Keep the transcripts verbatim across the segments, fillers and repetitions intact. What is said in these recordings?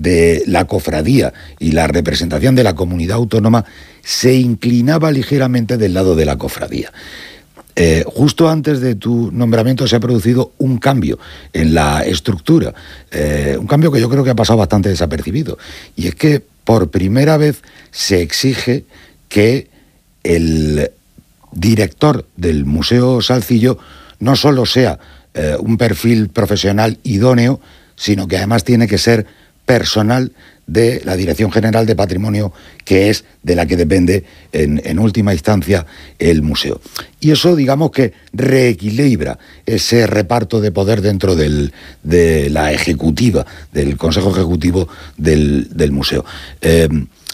de la cofradía y la representación de la comunidad autónoma se inclinaba ligeramente del lado de la cofradía. Eh, justo antes de tu nombramiento se ha producido un cambio en la estructura, eh, un cambio que yo creo que ha pasado bastante desapercibido, y es que por primera vez se exige que el director del Museo Salcillo no solo sea eh, un perfil profesional idóneo, sino que además tiene que ser personal de la Dirección General de Patrimonio, que es de la que depende en, en última instancia el museo. Y eso, digamos que reequilibra ese reparto de poder dentro del, de la ejecutiva, del Consejo Ejecutivo del, del museo. Eh,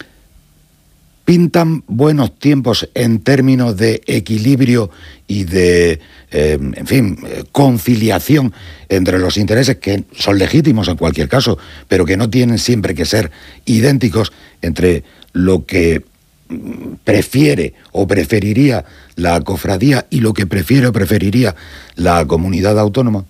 ¿Pintan buenos tiempos en términos de equilibrio y de, eh, en fin, conciliación entre los intereses que son legítimos en cualquier caso, pero que no tienen siempre que ser idénticos, entre lo que prefiere o preferiría la cofradía y lo que prefiere o preferiría la comunidad autónoma?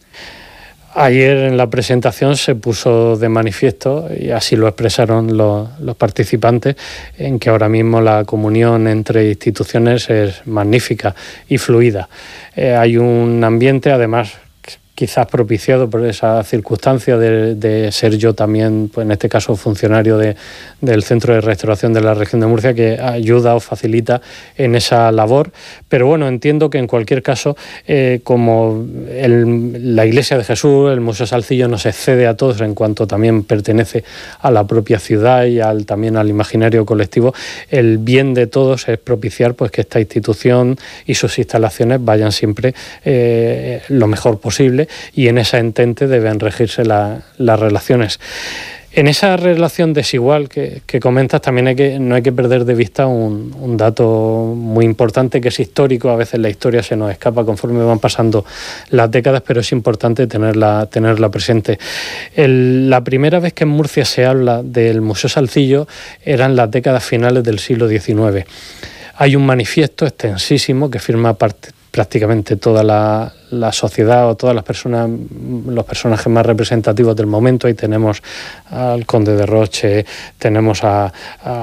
Ayer en la presentación se puso de manifiesto, y así lo expresaron los, los participantes, en que ahora mismo la comunión entre instituciones es magnífica y fluida. Eh, hay un ambiente, además, quizás propiciado por esa circunstancia de, de ser yo también, pues en este caso, funcionario de, del Centro de Restauración de la Región de Murcia, que ayuda o facilita en esa labor. Pero bueno, entiendo que en cualquier caso, eh, como el, la Iglesia de Jesús, el Museo Salcillo nos excede a todos en cuanto también pertenece a la propia ciudad y al, también al imaginario colectivo, el bien de todos es propiciar pues que esta institución y sus instalaciones vayan siempre eh, lo mejor posible, y en esa entente deben regirse la, las relaciones. En esa relación desigual que, que comentas también hay que, no hay que perder de vista un, un dato muy importante que es histórico. A veces la historia se nos escapa conforme van pasando las décadas, pero es importante tenerla, tenerla presente. El, la primera vez que en Murcia se habla del Museo Salcillo eran las décadas finales del siglo diecinueve. Hay un manifiesto extensísimo que firma parte prácticamente toda la, la sociedad o todas las personas, los personajes más representativos del momento. Ahí tenemos al conde de Roche, tenemos a,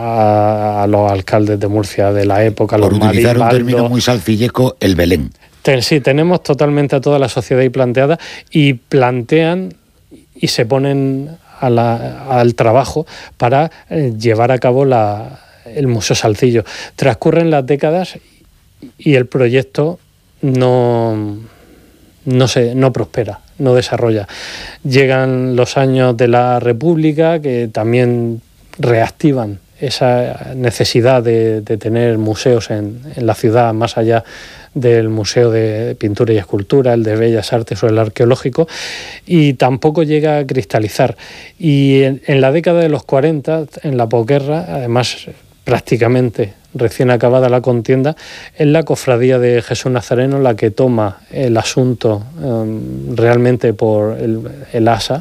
a, a los alcaldes de Murcia de la época, por los utilizar un término muy salcilleco, el Belén. Sí, tenemos totalmente a toda la sociedad ahí planteada, y plantean y se ponen a la, al trabajo para eh, llevar a cabo la, el Museo Salcillo. Transcurren las décadas y el proyecto no, no, se, no prospera, no desarrolla. Llegan los años de la República, que también reactivan esa necesidad de, de tener museos en, en la ciudad, más allá del Museo de Pintura y Escultura, el de Bellas Artes o el arqueológico, y tampoco llega a cristalizar. Y en, en la década de los cuarenta, en la posguerra, además prácticamente recién acabada la contienda, es la Cofradía de Jesús Nazareno la que toma el asunto um, realmente por el, el asa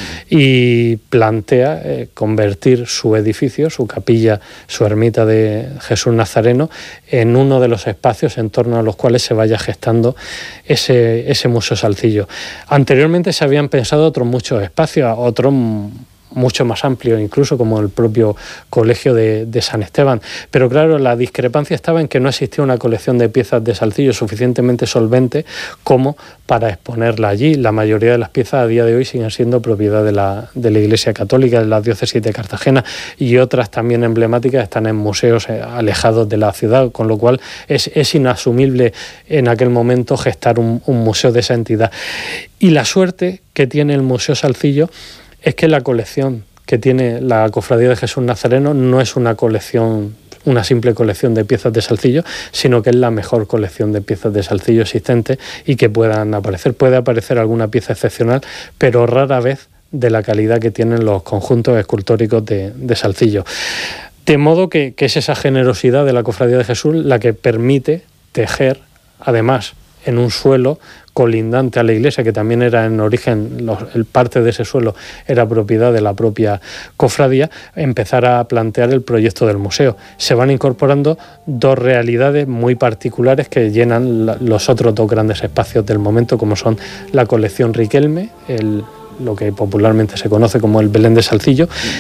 y plantea eh, convertir su edificio, su capilla, su ermita de Jesús Nazareno, en uno de los espacios en torno a los cuales se vaya gestando ese, ese Museo Salcillo. Anteriormente se habían pensado otros muchos espacios, otros mucho más amplio, incluso como el propio colegio de, de San Esteban. Pero claro, la discrepancia estaba en que no existía una colección de piezas de Salcillo suficientemente solvente como para exponerla allí. La mayoría de las piezas a día de hoy siguen siendo propiedad de la, de la Iglesia Católica, de la diócesis de Cartagena, y otras también emblemáticas están en museos alejados de la ciudad, con lo cual es, es inasumible en aquel momento gestar un, un museo de esa entidad. Y la suerte que tiene el Museo Salcillo es que la colección que tiene la Cofradía de Jesús Nazareno no es una colección, una simple colección de piezas de Salcillo, sino que es la mejor colección de piezas de Salcillo existente y que puedan aparecer. Puede aparecer alguna pieza excepcional, pero rara vez de la calidad que tienen los conjuntos escultóricos de, de Salcillo. De modo que, que es esa generosidad de la Cofradía de Jesús la que permite tejer, además, en un suelo colindante a la iglesia, que también era en origen, los, el parte de ese suelo era propiedad de la propia cofradía, empezar a plantear el proyecto del museo. Se van incorporando dos realidades muy particulares que llenan la, los otros dos grandes espacios del momento, como son la colección Riquelme, el, lo que popularmente se conoce como el Belén de Salcillo,